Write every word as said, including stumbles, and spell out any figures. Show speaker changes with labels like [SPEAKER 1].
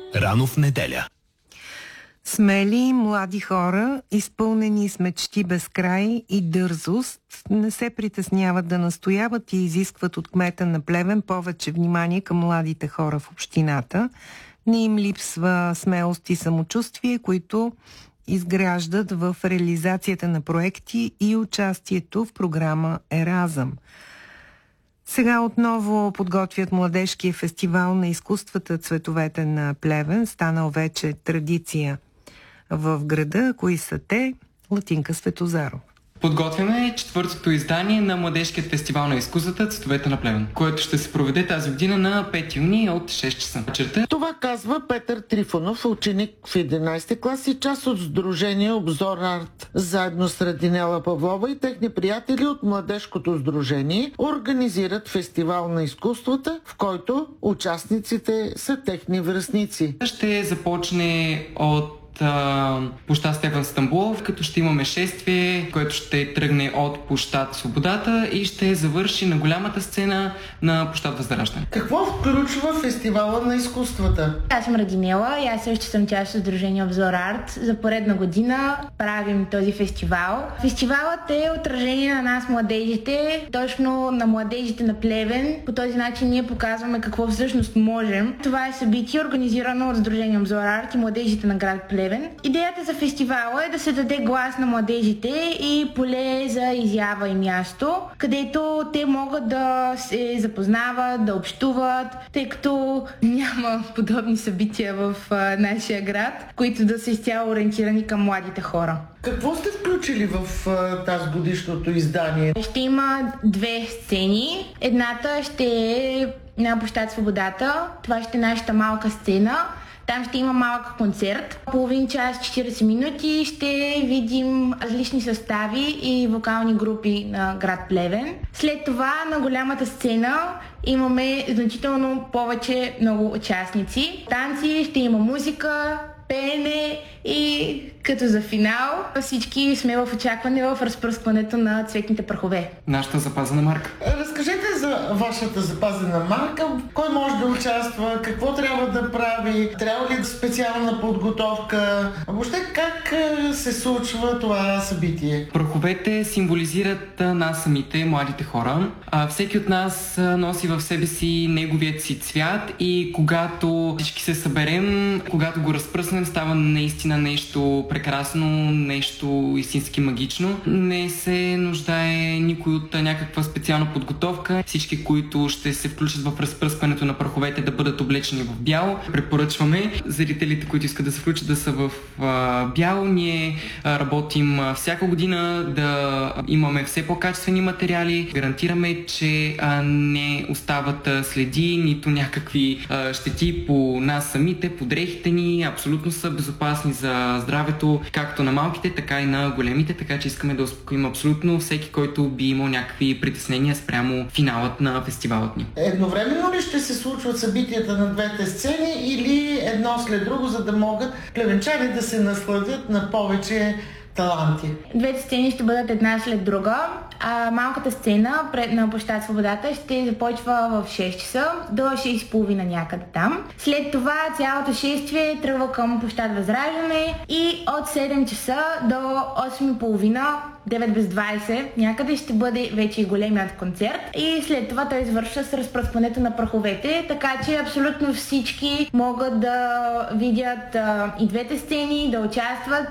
[SPEAKER 1] Рано в неделя.
[SPEAKER 2] Смели млади хора, изпълнени с мечти без край и дързост, не се притесняват да настояват и изискват от кмета на Плевен повече внимание към младите хора в общината. Не им липсва смелост и самочувствие, които изграждат в реализацията на проекти и участието в програма Еразъм. Сега отново подготвят младежкия фестивал на изкуствата "Цветовете на Плевен", станал вече традиция в града. Кои са те? Латинка Светозаров.
[SPEAKER 3] Подготвяме четвъртото издание на Младежкият фестивал на изкуствата "Цветовете на Плевен", което ще се проведе тази година на пети юни от шест часа вечерта.
[SPEAKER 4] Това казва Петър Трифонов, ученик в единайсети клас и част от сдружение Обзор Арт. Заедно с Радинела Павлова и техни приятели от Младежкото сдружение организират фестивал на изкуствата, в който участниците са техни връстници.
[SPEAKER 3] Ще започне от площад Стефан Стамболов, като ще имаме шествие, което ще тръгне от площад Свободата и ще завърши на голямата сцена на площад Възраждане.
[SPEAKER 4] Какво включва фестивала на изкуствата?
[SPEAKER 5] Аз съм Радинела и аз също съм част от сдружение Обзор Арт. За поредна година правим този фестивал. Фестивалът е отражение на нас, младежите, точно на младежите на Плевен. По този начин ние показваме какво всъщност можем. Това е събитие, организирано от сдружение Обзор Арт и младежите на град Плевен. Идеята за фестивала е да се даде глас на младежите и поле за изява и място, където те могат да се запознават, да общуват, тъй като няма подобни събития в а, нашия град, които да са изцяло ориентирани към младите хора.
[SPEAKER 4] Какво сте включили в а, тази годишното издание?
[SPEAKER 5] Ще има две сцени. Едната ще е на площад Свободата. Това ще е нашата малка сцена. Там ще има малък концерт. Половин час, четирийсет минути ще видим различни състави и вокални групи на град Плевен. След това на голямата сцена имаме значително повече много участници. Танци, ще има музика, пеене и като за финал всички сме в очакване в разпръскването на цветните прахове.
[SPEAKER 3] Нашата запазена марка.
[SPEAKER 4] Разкажете за вашата запазена марка. Кой може да участва? Какво трябва да прави? Трябва ли специална подготовка? Въобще как се случва това събитие?
[SPEAKER 3] Праховете символизират нас самите, младите хора. А, всеки от нас носи в себе си неговият си цвят и когато всички се съберем, когато го разпръснем, става наистина нещо прекрасно, нещо истински магично. Не се нуждае никой от някаква специална подготовка. Всички, които ще се включат в разпръскването на праховете, да бъдат облечени в бяло. Препоръчваме зрителите, които искат да се включат, да са в а, бяло. Ние а, работим а, всяка година да имаме все по-качествени материали. Гарантираме, че а, не остават а, следи, нито някакви а, щети по нас самите, по дрехите ни. Абсолютно са безопасни за здравето, както на малките, така и на големите, така че искаме да успокоим абсолютно всеки, който би имал някакви притеснения спрямо финалът на фестивалът ни.
[SPEAKER 4] Едновременно ли ще се случват събитията на двете сцени или едно след друго, за да могат плевенчани да се насладят на повече таланти?
[SPEAKER 5] Двете сцени ще бъдат една след друга. А малката сцена пред на площад Свободата ще започва в шест часа до шест и половина някъде там. След това цялото шествие тръгва към площад Възраждане и от седем часа до осем и половина, девет без двайсет, някъде ще бъде вече и големият концерт и след това той извършва с разпръскването на праховете, така че абсолютно всички могат да видят а, и двете сцени, да участват.